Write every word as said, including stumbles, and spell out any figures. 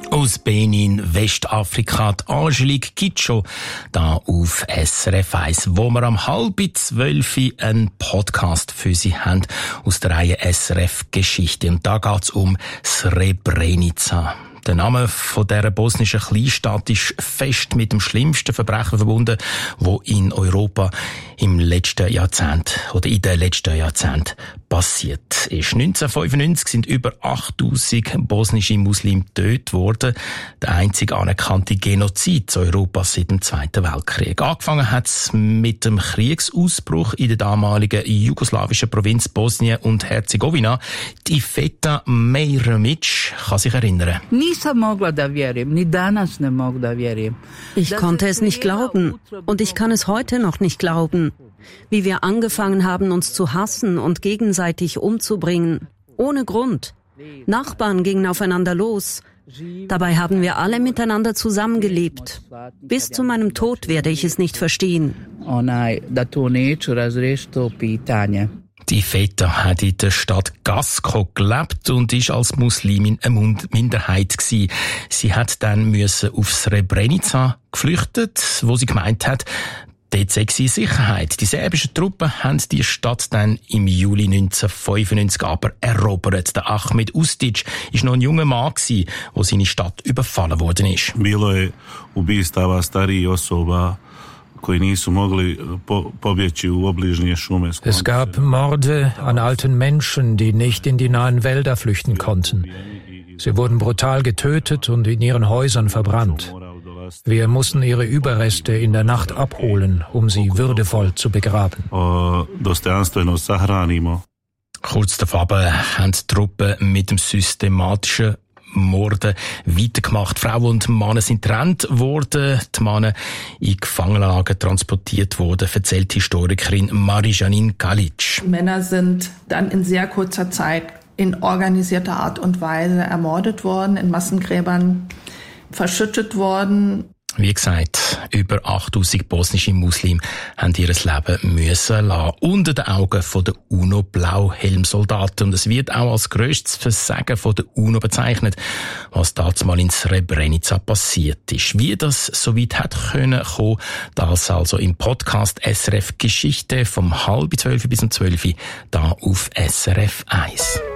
Aus Benin, Westafrika, die Angelique Kidjo, da auf S R F eins, wo wir am halb zwölf einen Podcast für Sie haben aus der Reihe S R F Geschichte. Und da geht's um Srebrenica. Der Name von dieser bosnischen Kleinstadt ist fest mit dem schlimmsten Verbrechen verbunden, wo in Europa im letzten Jahrzehnt oder in den letzten Jahrzehnten passiert ist. neunzehnhundertfünfundneunzig sind über achttausend bosnische Muslime getötet worden. Der einzige anerkannte Genozid Europas seit dem Zweiten Weltkrieg. Angefangen hat es mit dem Kriegsausbruch in der damaligen jugoslawischen Provinz Bosnien und Herzegowina. Die Feta Mejremić kann sich erinnern. Ich konnte es nicht glauben und ich kann es heute noch nicht glauben, wie wir angefangen haben, uns zu hassen und gegenseitig umzubringen, ohne Grund. Nachbarn gingen aufeinander los. Dabei haben wir alle miteinander zusammengelebt. Bis zu meinem Tod werde ich es nicht verstehen. Die Feta hat in der Stadt Gasko gelebt und ist als Muslimin eine Minderheit gewesen. Sie hat dann müssen auf Srebrenica geflüchtet, wo sie gemeint hat, dort sei sie in Sicherheit. Die serbischen Truppen haben die Stadt dann im Juli neunzehnhundertfünfundneunzig aber erobert. Der Ahmed Ustic war noch ein junger Mann gewesen, wo seine Stadt überfallen worden ist. Bilo je ubistava starijih osoba. Es gab Morde an alten Menschen, die nicht in die nahen Wälder flüchten konnten. Sie wurden brutal getötet und in ihren Häusern verbrannt. Wir mussten ihre Überreste in der Nacht abholen, um sie würdevoll zu begraben. Kurz darauf haben die Truppen mit dem systematischen Morden weitergemacht. Frauen und Männer sind getrennt worden, die Männer in Gefangenenlager transportiert worden, erzählt die Historikerin Marie-Janine Galic. Männer sind dann in sehr kurzer Zeit in organisierter Art und Weise ermordet worden, in Massengräbern verschüttet worden. Wie gesagt, über achttausend bosnische Muslime haben ihr Leben müssen lassen, unter den Augen der UNO-Blauhelmsoldaten. Und es wird auch als grösstes Versagen von der UNO bezeichnet, was damals in Srebrenica passiert ist. Wie das so weit hat können kommen, das also im Podcast S R F Geschichte vom halb zwölf bis um zwölf da auf S R F eins.